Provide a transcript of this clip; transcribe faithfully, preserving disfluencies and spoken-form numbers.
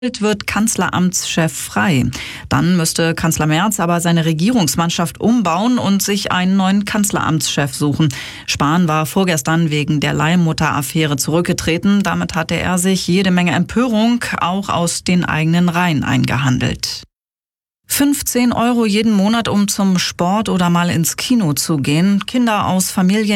wird Kanzleramtschef frei. Dann müsste Kanzler Merz aber seine Regierungsmannschaft umbauen und sich einen neuen Kanzleramtschef suchen. Spahn war vorgestern wegen der Leihmutter-Affäre zurückgetreten. Damit hatte er sich jede Menge Empörung auch aus den eigenen Reihen eingehandelt. fünfzehn Euro jeden Monat, um zum Sport oder mal ins Kino zu gehen. Kinder aus Familien